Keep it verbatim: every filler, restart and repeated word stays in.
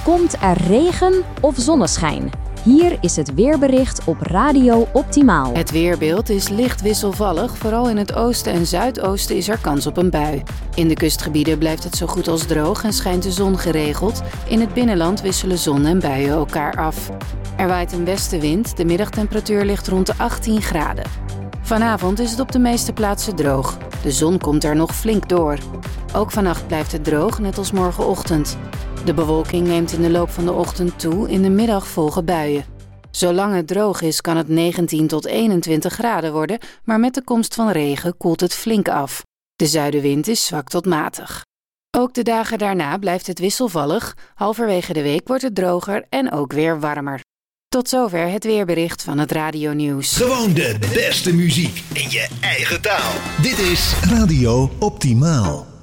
Komt er regen of zonneschijn? Hier is het weerbericht op Radio Optimaal. Het weerbeeld is licht wisselvallig. Vooral in het oosten en zuidoosten is er kans op een bui. In de kustgebieden blijft het zo goed als droog en schijnt de zon geregeld. In het binnenland wisselen zon en buien elkaar af. Er waait een westenwind. De middagtemperatuur ligt rond de achttien graden. Vanavond is het op de meeste plaatsen droog. De zon komt er nog flink door. Ook vannacht blijft het droog, net als morgenochtend. De bewolking neemt in de loop van de ochtend toe, in de middag volgen buien. Zolang het droog is kan het negentien tot eenentwintig graden worden, maar met de komst van regen koelt het flink af. De zuidenwind is zwak tot matig. Ook de dagen daarna blijft het wisselvallig, halverwege de week wordt het droger en ook weer warmer. Tot zover het weerbericht van het Radio Nieuws. Gewoon de beste muziek in je eigen taal. Dit is Radio Optimaal.